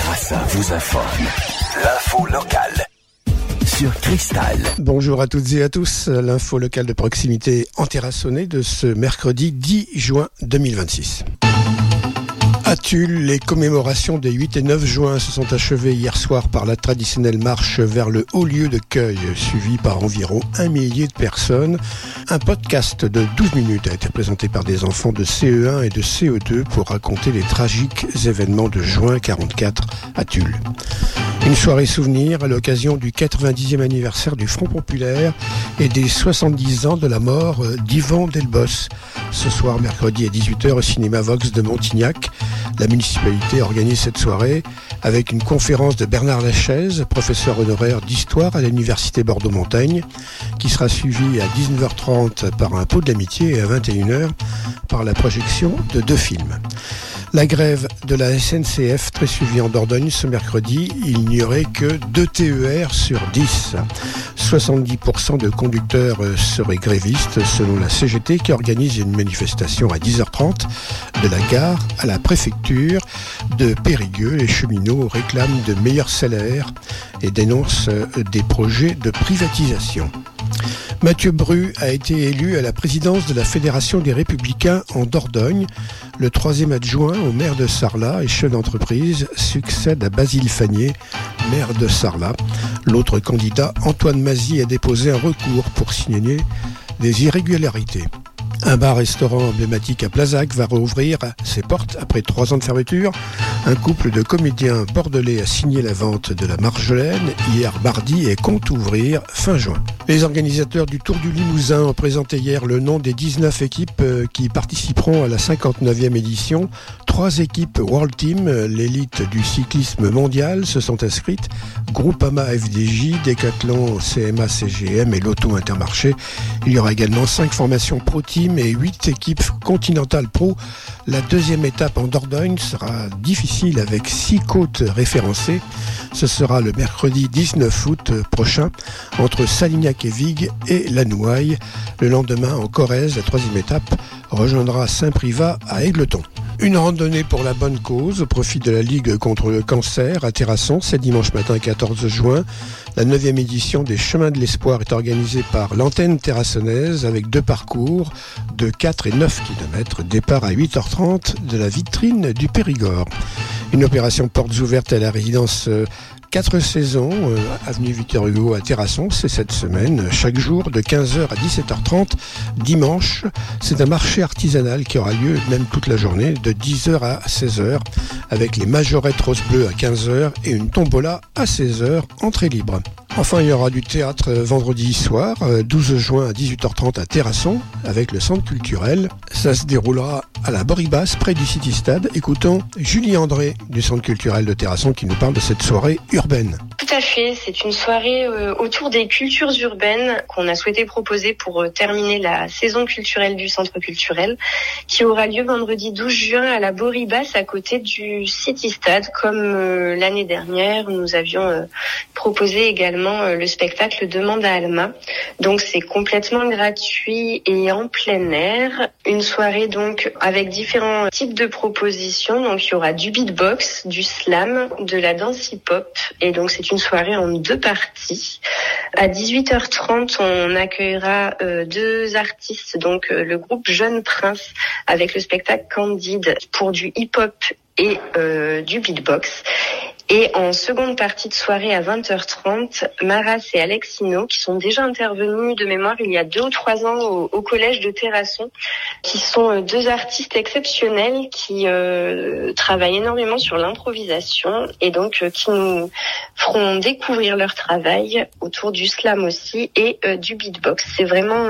Terrassin vous informe. L'info locale sur Cristal. Bonjour à toutes et à tous. L'info locale de proximité en Terrassonnais de ce mercredi 10 juin 2026. À Tulle, les commémorations des 8 et 9 juin se sont achevées hier soir par la traditionnelle marche vers le haut lieu de cueil, suivie par environ 1 millier de personnes. Un podcast de 12 minutes a été présenté par des enfants de CE1 et de CE2 pour raconter les tragiques événements de juin 44 à Tulle. Une soirée souvenir à l'occasion du 90e anniversaire du Front Populaire et des 70 ans de la mort d'Yvan Delbos. Ce soir, mercredi à 18h au cinéma Vox de Montignac, la municipalité organise cette soirée avec une conférence de Bernard Lachaise, professeur honoraire d'histoire à l'université Bordeaux-Montaigne, qui sera suivie à 19h30 par un pot de l'amitié et à 21h par la projection de 2 films. La grève de la SNCF, très suivie en Dordogne ce mercredi, il n'y aurait que 2 TER sur 10. 70% de conducteurs seraient grévistes selon la CGT qui organise une manifestation à 10h30 de la gare à la préfecture de Périgueux. Les cheminots réclament de meilleurs salaires et dénoncent des projets de privatisation. Mathieu Bru a été élu à la présidence de la Fédération des Républicains en Dordogne. Le 3e adjoint au maire de Sarlat et chef d'entreprise succède à Basile Fagné, maire de Sarlat. L'autre candidat, Antoine Mazy, a déposé un recours pour signaler des irrégularités. Un bar-restaurant emblématique à Plazac va rouvrir ses portes après 3 ans de fermeture. Un couple de comédiens bordelais a signé la vente de la Marjolaine hier mardi et compte ouvrir fin juin. Les organisateurs du Tour du Limousin ont présenté hier le nom des 19 équipes qui participeront à la 59e édition. 3 équipes World Team, l'élite du cyclisme mondial, se sont inscrites. Groupama FDJ, Decathlon, CMA CGM et Lotto Intermarché. Il y aura également 5 formations Pro Team et 8 équipes Continental Pro. La 2e étape en Dordogne sera difficile avec 6 côtes référencées. Ce sera le mercredi 19 août prochain entre Salignac et Vigues et Lanouaille. Le lendemain en Corrèze, la 3e étape rejoindra Saint-Privat à Égletons. Une randonnée pour la bonne cause au profit de la Ligue contre le cancer à Terrasson, c'est dimanche matin 14 juin. La 9e édition des Chemins de l'Espoir est organisée par l'antenne terrassonnaise avec 2 parcours de 4 et 9 km. Départ à 8h30 de la vitrine du Périgord. Une opération portes ouvertes à la résidence 4 saisons, avenue Victor Hugo à Terrasson, c'est cette semaine, chaque jour de 15h à 17h30. Dimanche, c'est un marché artisanal qui aura lieu même toute la journée, de 10h à 16h, avec les majorettes rose-bleu à 15h et une tombola à 16h, entrée libre. Enfin, il y aura du théâtre vendredi soir, 12 juin à 18h30 à Terrasson, avec le centre culturel. Ça se déroulera à la Boribasse, près du City Stade. Écoutons Julie André du centre culturel de Terrasson qui nous parle de cette soirée urbaine. Tout à fait, c'est une soirée autour des cultures urbaines qu'on a souhaité proposer pour terminer la saison culturelle du centre culturel, qui aura lieu vendredi 12 juin à la Boribasse, à côté du City Stade. Comme l'année dernière, nous avions proposé également le spectacle Demande à Alma. Donc c'est complètement gratuit et en plein air. Une soirée donc avec différents types de propositions. Donc il y aura du beatbox, du slam, de la danse hip-hop. Et donc c'est une soirée en 2 parties. À 18h30, on accueillera 2 artistes, donc le groupe Jeune Prince avec le spectacle Candide pour du hip-hop et du beatbox. Et en seconde partie de soirée à 20h30, Maras et Alexino, qui sont déjà intervenus de mémoire il y a 2 ou 3 ans au collège de Terrasson, qui sont 2 artistes exceptionnels qui travaillent énormément sur l'improvisation et donc qui nous feront découvrir leur travail autour du slam aussi et du beatbox. C'est vraiment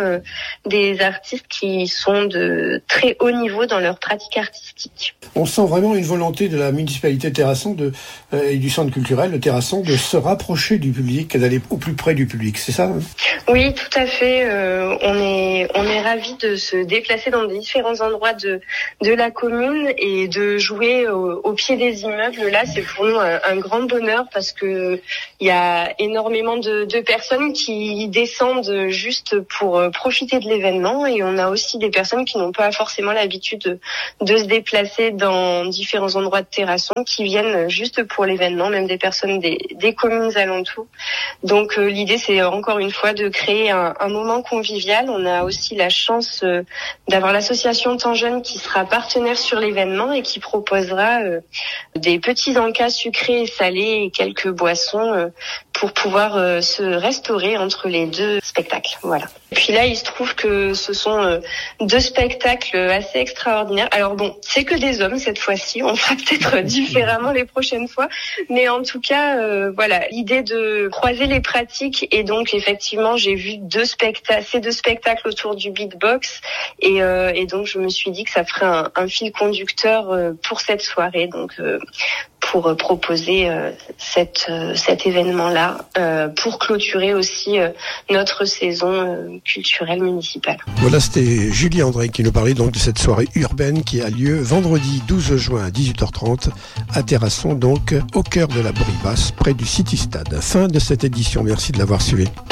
des artistes qui sont de très haut niveau dans leur pratique artistique. On sent vraiment une volonté de la municipalité de Terrasson et du centre culturel de Terrasson de se rapprocher du public, d'aller au plus près du public, c'est ça ? Oui, tout à fait. On est ravis de se déplacer dans différents endroits de la commune et de jouer au pied des immeubles. Là, c'est pour nous un grand bonheur parce que il y a énormément de personnes qui descendent juste pour profiter de l'événement et on a aussi des personnes qui n'ont pas forcément l'habitude de se déplacer dans différents endroits de Terrasson qui viennent juste pour l'événement l'événement, même des personnes des communes alentours. Donc l'idée, c'est encore une fois de créer un moment convivial. On a aussi la chance d'avoir l'association Temps Jeune qui sera partenaire sur l'événement et qui proposera des petits encas sucrés et salés et quelques boissons pour pouvoir se restaurer entre les deux spectacles. Voilà. Et puis là, il se trouve que ce sont 2 spectacles assez extraordinaires. Alors bon, c'est que des hommes cette fois-ci. On fera peut-être différemment les prochaines fois. Mais en tout cas, voilà, l'idée de croiser les pratiques. Et donc, effectivement, j'ai vu ces 2 spectacles autour du beatbox. Et donc, je me suis dit que ça ferait un fil conducteur pour cette soirée. Donc, pour proposer cet événement-là, pour clôturer aussi notre saison culturelle municipale. Voilà, c'était Julie André qui nous parlait donc de cette soirée urbaine qui a lieu vendredi 12 juin à 18h30 à Terrasson, donc au cœur de la Borie-Basse, près du City Stade. Fin de cette édition, merci de l'avoir suivi.